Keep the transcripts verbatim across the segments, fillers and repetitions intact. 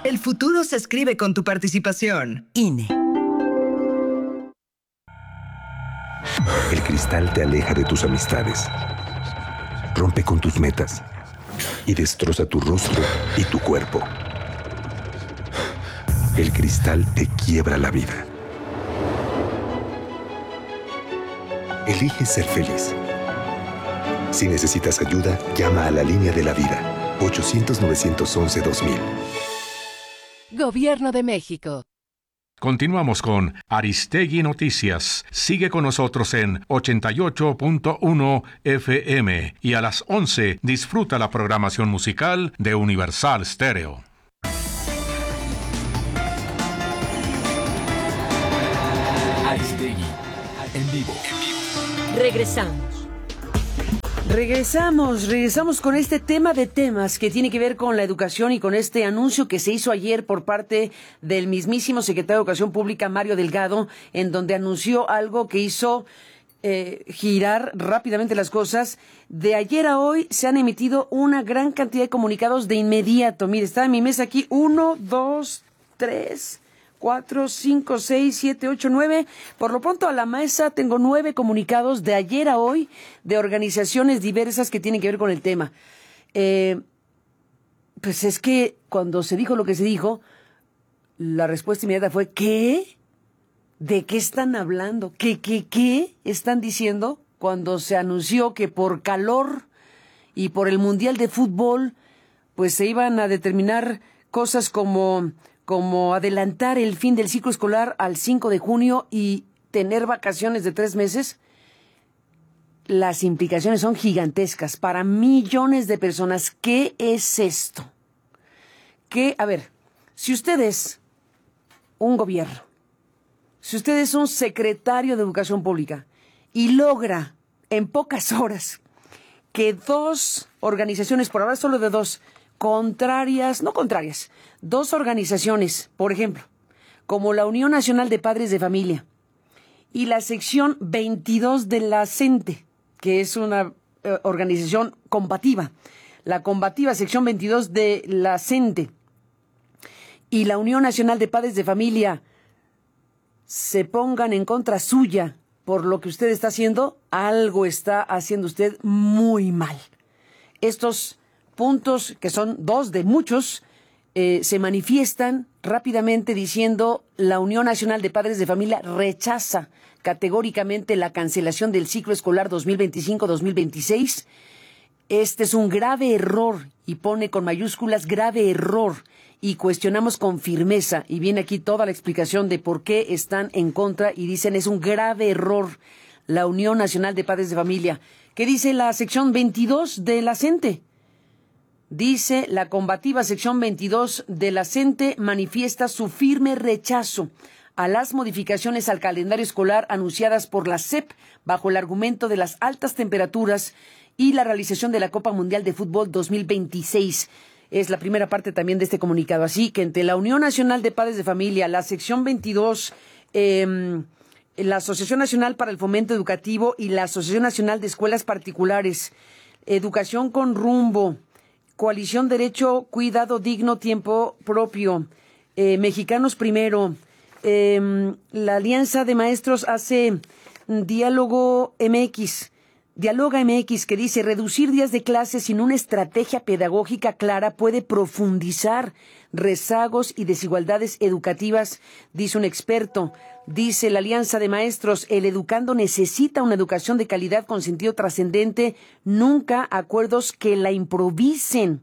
El futuro se escribe con tu participación. I N E. El cristal te aleja de tus amistades, rompe con tus metas y destroza tu rostro y tu cuerpo. El cristal te quiebra la vida. Elige ser feliz. Si necesitas ayuda, llama a la línea de la vida, ochocientos, novecientos once, dos mil. Gobierno de México. Continuamos con Aristegui Noticias. Sigue con nosotros en ochenta y ocho punto uno F M y a las once disfruta la programación musical de Universal Stereo. Aristegui, en vivo. Regresamos. Regresamos, regresamos con este tema de temas que tiene que ver con la educación y con este anuncio que se hizo ayer por parte del mismísimo secretario de Educación Pública, Mario Delgado, en donde anunció algo que hizo eh, girar rápidamente las cosas. De ayer a hoy se han emitido una gran cantidad de comunicados de inmediato. Mire, está en mi mesa aquí uno, dos, tres... cuatro, cinco, seis, siete, ocho, nueve. Por lo pronto a la mesa tengo nueve comunicados de ayer a hoy de organizaciones diversas que tienen que ver con el tema. Eh, pues es que cuando se dijo lo que se dijo, la respuesta inmediata fue ¿qué? ¿De qué están hablando? ¿Qué, qué, qué están diciendo? Cuando se anunció que por calor y por el Mundial de Fútbol, pues se iban a determinar cosas como... como adelantar el fin del ciclo escolar al cinco de junio y tener vacaciones de tres meses, las implicaciones son gigantescas para millones de personas. ¿Qué es esto? Que, a ver, si usted es un gobierno, si usted es un secretario de Educación Pública y logra en pocas horas que dos organizaciones, por hablar solo de dos, contrarias, no contrarias, dos organizaciones, por ejemplo, como la Unión Nacional de Padres de Familia y la sección veintidós de la CENTE, que es una eh, organización combativa, la combativa sección veintidós de la CENTE y la Unión Nacional de Padres de Familia se pongan en contra suya por lo que usted está haciendo, algo está haciendo usted muy mal. Estos puntos, que son dos de muchos, eh, se manifiestan rápidamente diciendo la Unión Nacional de Padres de Familia rechaza categóricamente la cancelación del ciclo escolar dos mil veinticinco dos mil veintiséis. Este es un grave error y pone con mayúsculas grave error y cuestionamos con firmeza, y viene aquí toda la explicación de por qué están en contra y dicen es un grave error la Unión Nacional de Padres de Familia. ¿Qué dice la sección veintidós de la CENTE? Dice, la combativa sección veintidós de la CENTE manifiesta su firme rechazo a las modificaciones al calendario escolar anunciadas por la S E P bajo el argumento de las altas temperaturas y la realización de la Copa Mundial de Fútbol dos mil veintiséis. Es la primera parte también de este comunicado. Así que entre la Unión Nacional de Padres de Familia, la sección veintidós, eh, la Asociación Nacional para el Fomento Educativo y la Asociación Nacional de Escuelas Particulares, Educación con Rumbo, Coalición Derecho, Cuidado Digno, Tiempo Propio, eh, Mexicanos Primero, eh, la Alianza de Maestros hace Diálogo M X, Dialoga M X, que dice reducir días de clase sin una estrategia pedagógica clara puede profundizar rezagos y desigualdades educativas, dice un experto. Dice la Alianza de Maestros, el educando necesita una educación de calidad con sentido trascendente, nunca acuerdos que la improvisen.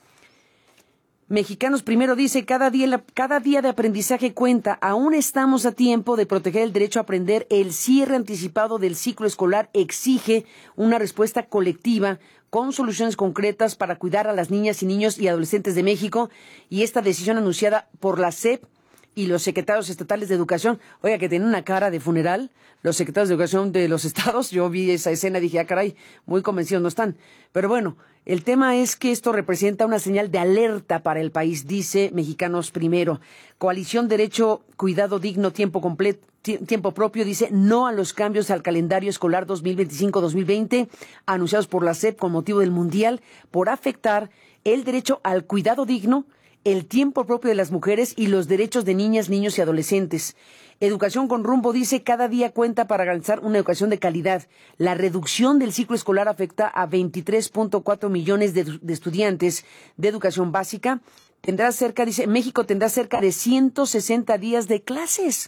Mexicanos Primero dice, cada día, cada día de aprendizaje cuenta, aún estamos a tiempo de proteger el derecho a aprender, el cierre anticipado del ciclo escolar exige una respuesta colectiva con soluciones concretas para cuidar a las niñas y niños y adolescentes de México, y esta decisión anunciada por la S E P y los secretarios estatales de educación, oiga, que tienen una cara de funeral, los secretarios de educación de los estados, yo vi esa escena y dije, ah, caray, muy convencidos no están. Pero bueno, el tema es que esto representa una señal de alerta para el país, dice Mexicanos Primero. Coalición Derecho, Cuidado Digno, Tiempo Completo, Tiempo Propio dice no a los cambios al calendario escolar dos mil veinticinco dos mil veinte anunciados por la S E P con motivo del Mundial por afectar el derecho al cuidado digno, el tiempo propio de las mujeres y los derechos de niñas, niños y adolescentes. Educación con Rumbo dice: cada día cuenta para garantizar una educación de calidad. La reducción del ciclo escolar afecta a veintitrés punto cuatro millones de, de estudiantes de educación básica. Tendrá cerca, dice, México tendrá cerca de ciento sesenta días de clases.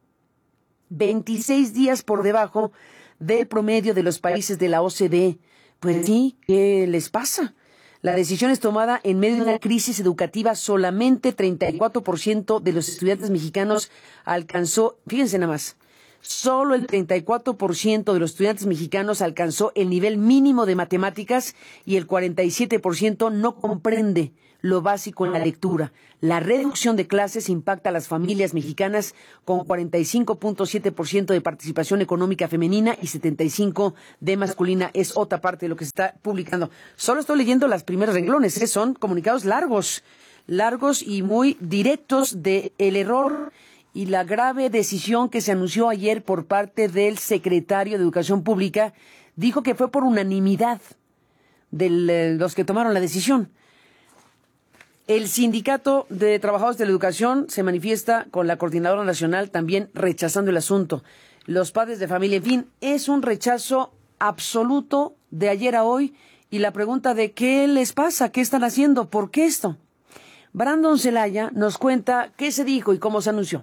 veintiséis días por debajo del promedio de los países de la O C D E. Pues sí, ¿qué les pasa? La decisión es tomada en medio de una crisis educativa. Solamente treinta y cuatro por ciento de los estudiantes mexicanos alcanzó, fíjense nada más, solo el treinta y cuatro por ciento de los estudiantes mexicanos alcanzó el nivel mínimo de matemáticas y el cuarenta y siete por ciento no comprende lo básico en la lectura. La reducción de clases impacta a las familias mexicanas con cuarenta y cinco punto siete por ciento de participación económica femenina y setenta y cinco por ciento de masculina. Es otra parte de lo que se está publicando. Solo estoy leyendo las primeras renglones, ¿eh? Son comunicados largos, largos y muy directos de el error y la grave decisión que se anunció ayer por parte del secretario de Educación Pública. Dijo que fue por unanimidad de los que tomaron la decisión. El Sindicato de Trabajadores de la Educación se manifiesta con la Coordinadora Nacional también rechazando el asunto. Los padres de familia, en fin, es un rechazo absoluto de ayer a hoy. Y la pregunta de ¿qué les pasa? ¿Qué están haciendo? ¿Por qué esto? Brandon Celaya nos cuenta qué se dijo y cómo se anunció.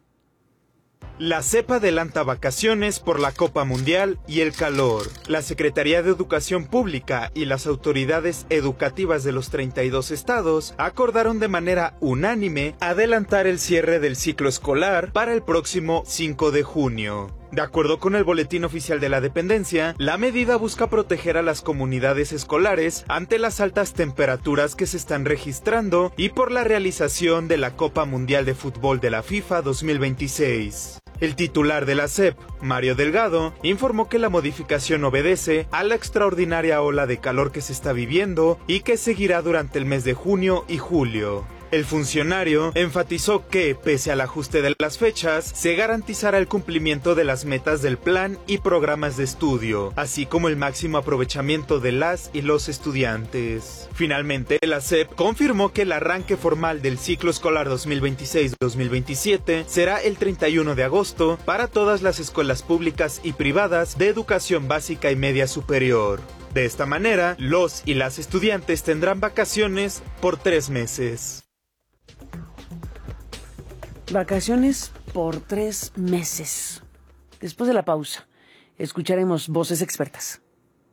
La C E P adelanta vacaciones por la Copa Mundial y el calor. La Secretaría de Educación Pública y las autoridades educativas de los treinta y dos estados acordaron de manera unánime adelantar el cierre del ciclo escolar para el próximo cinco de junio. De acuerdo con el Boletín Oficial de la Dependencia, la medida busca proteger a las comunidades escolares ante las altas temperaturas que se están registrando y por la realización de la Copa Mundial de Fútbol de la FIFA dos mil veintiséis. El titular de la C E P, Mario Delgado, informó que la modificación obedece a la extraordinaria ola de calor que se está viviendo y que seguirá durante el mes de junio y julio. El funcionario enfatizó que, pese al ajuste de las fechas, se garantizará el cumplimiento de las metas del plan y programas de estudio, así como el máximo aprovechamiento de las y los estudiantes. Finalmente, la C E P confirmó que el arranque formal del ciclo escolar dos mil veintiséis dos mil veintisiete será el treinta y uno de agosto para todas las escuelas públicas y privadas de educación básica y media superior. De esta manera, los y las estudiantes tendrán vacaciones por tres meses. Vacaciones por tres meses. Después de la pausa, escucharemos voces expertas.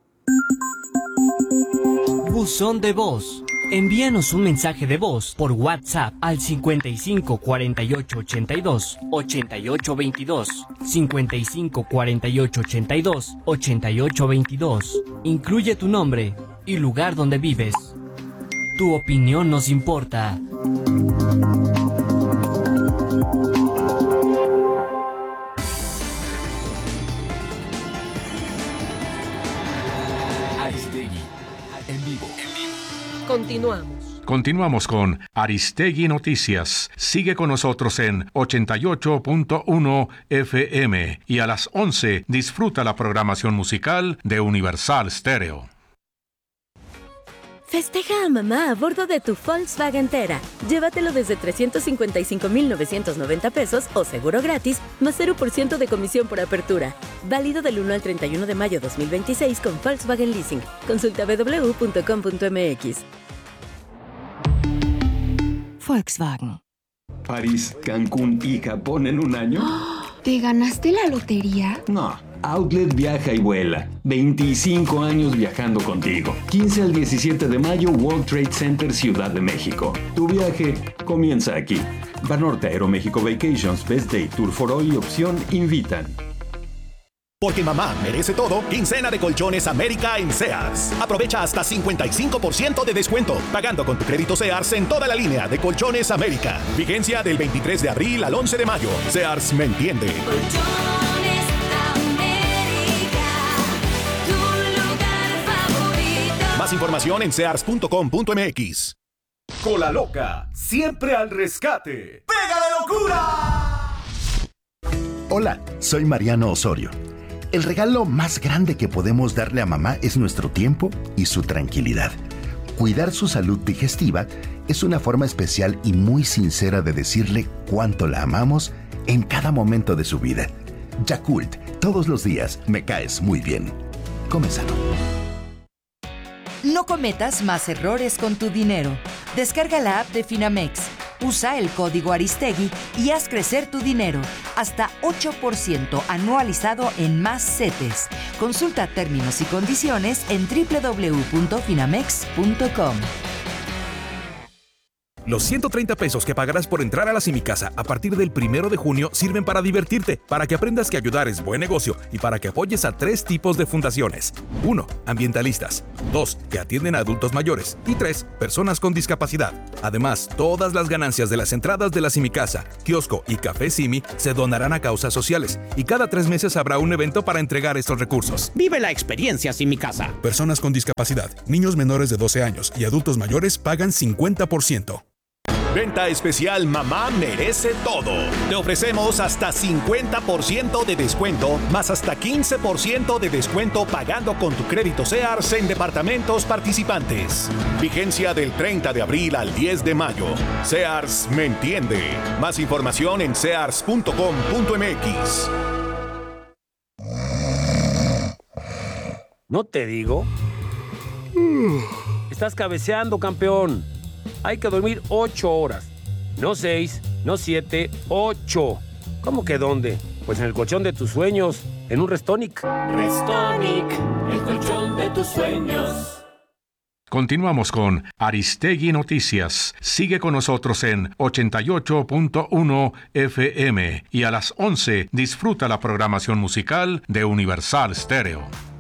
Buzón de voz. Envíanos un mensaje de voz por WhatsApp al cincuenta y cinco cuarenta y ocho ochenta y dos ochenta y ocho veintidós, cincuenta y cinco cuarenta y ocho ochenta y dos ochenta y ocho veintidós. Incluye tu nombre y lugar donde vives. Tu opinión nos importa. Aristegui, en vivo. Continuamos. Continuamos con Aristegui Noticias. Sigue con nosotros en ochenta y ocho punto uno F M y a las once disfruta la programación musical de Universal Stereo. Festeja a mamá a bordo de tu Volkswagen Tera. Llévatelo desde trescientos cincuenta y cinco mil novecientos noventa pesos o seguro gratis, más cero por ciento de comisión por apertura. Válido del uno al treinta y uno de mayo dos mil veintiséis con Volkswagen Leasing. Consulta w w w punto com punto m x. Volkswagen. París, Cancún y Japón en un año. ¿Te ganaste la lotería? No. Outlet viaja y vuela. veinticinco años viajando contigo. quince al diecisiete de mayo, World Trade Center, Ciudad de México. Tu viaje comienza aquí. Banorte, Aeroméxico Vacations, Best Day, Tour for All y Opción invitan. Porque mamá merece todo, quincena de Colchones América en Sears. Aprovecha hasta cincuenta y cinco por ciento de descuento, pagando con tu crédito Sears en toda la línea de Colchones América. Vigencia del veintitrés de abril al once de mayo. Sears me entiende. Colchones América, tu lugar favorito. Más información en sears punto com punto m x. Cola Loca, siempre al rescate. ¡Pega de locura! Hola, soy Mariano Osorio. El regalo más grande que podemos darle a mamá es nuestro tiempo y su tranquilidad. Cuidar su salud digestiva es una forma especial y muy sincera de decirle cuánto la amamos en cada momento de su vida. Yakult, todos los días me caes muy bien. Come sano. No cometas más errores con tu dinero. Descarga la app de Finamex. Usa el código Aristegui y haz crecer tu dinero. Hasta ocho por ciento anualizado en más CETES. Consulta términos y condiciones en doble u doble u doble u punto finamex punto com. Los ciento treinta pesos que pagarás por entrar a la Simicasa a partir del primero de junio sirven para divertirte, para que aprendas que ayudar es buen negocio y para que apoyes a tres tipos de fundaciones. uno. Ambientalistas. dos. Que atienden a adultos mayores. Y tres. Personas con discapacidad. Además, todas las ganancias de las entradas de la Simicasa, kiosco y café Simi se donarán a causas sociales. Y cada tres meses habrá un evento para entregar estos recursos. Vive la experiencia Simicasa. Personas con discapacidad, niños menores de doce años y adultos mayores pagan cincuenta por ciento. Venta especial Mamá Merece Todo. Te ofrecemos hasta cincuenta por ciento de descuento, más hasta quince por ciento de descuento pagando con tu crédito Sears en departamentos participantes. Vigencia del treinta de abril al diez de mayo. Sears me entiende. Más información en sears punto com punto m x. ¿No te digo? Estás cabeceando, campeón. Hay que dormir ocho horas. No seis, no siete, ocho. ¿Cómo que dónde? Pues en el colchón de tus sueños, en un Restonic. Restonic, el colchón de tus sueños. Continuamos con Aristegui Noticias. Sigue con nosotros en ochenta y ocho punto uno F M y a las once disfruta la programación musical de Universal Stereo.